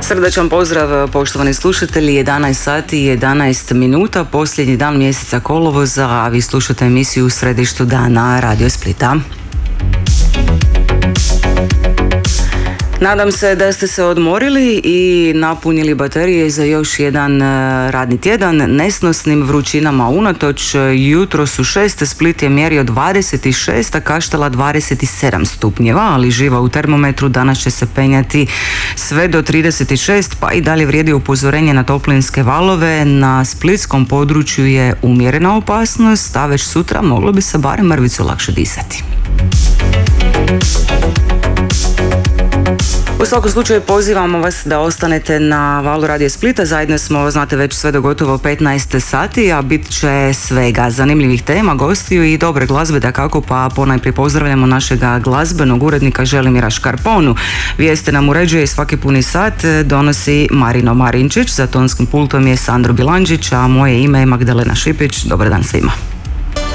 Srdačan pozdrav poštovani slušatelji, 11 sati i 11 minuta, posljednji dan mjeseca kolovoza, a vi slušate emisiju U središtu dana Radio Splita. Nadam se da ste se odmorili i napunili baterije za još jedan radni tjedan. Nesnosnim vrućinama unatoč, jutros u 6 Split je mjerio 26, a Kaštela 27 stupnjeva, ali živa u termometru danas će se penjati sve do 36, pa i dalje vrijedi upozorenje na toplinske valove. Na splitskom području je umjerena opasnost, a već sutra moglo bi se barem mrvicu lakše disati. U svakom slučaju pozivamo vas da ostanete na valu Radio Splita. Zajedno smo, znate, već sve do gotovo 15 sati, a bit će svega zanimljivih tema, gostiju i dobre glazbe, dakako, pa ponajprije pozdravljamo našega glazbenog urednika Želimira Škarponu. Vijeste nam uređuje i svaki puni sat donosi Marino Marinčić, za tonskim pultom je Sandro Bilandžić, a moje ime je Magdalena Šipić. Dobar dan svima.